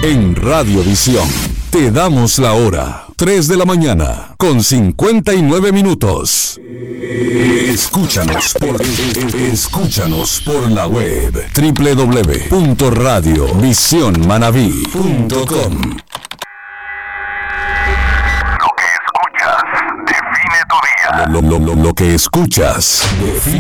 En Radiovisión te damos la hora. 3 de la mañana con 59 minutos. Escúchanos por la web www.radiovisionmanaví.com. Lo que escuchas define